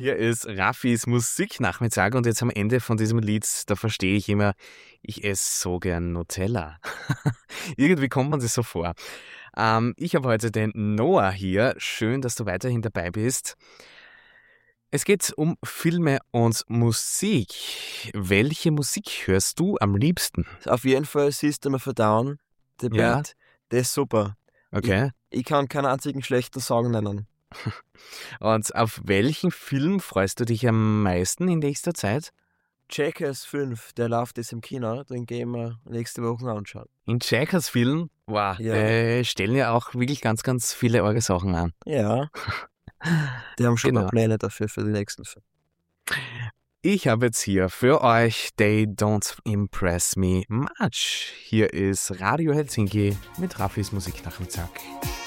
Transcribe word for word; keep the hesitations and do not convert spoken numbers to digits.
Hier ist Raffis Musiknachmittag und jetzt am Ende von diesem Lied, da verstehe ich immer, ich esse so gern Nutella. Irgendwie kommt man sich so vor. Ähm, ich habe heute den Noah hier. Schön, dass du weiterhin dabei bist. Es geht um Filme und Musik. Welche Musik hörst du am liebsten? Auf jeden Fall System of a Down, die Ja. Band, das ist super. Okay. Ich, ich kann keinen einzigen schlechten Song nennen. Und auf welchen Film freust du dich am meisten in nächster Zeit? Jackass fünf, der läuft jetzt im Kino, den gehen wir nächste Woche anschauen. In Jackass Film? Wow, Ja. äh, stellen ja auch wirklich ganz, ganz viele arge Sachen an. Ja, die haben schon Genau. mal Pläne dafür für die nächsten Filme. Ich habe jetzt hier für euch They Don't Impress Me Much. Hier ist Radio Helsinki mit Raffis Musiknachmittag.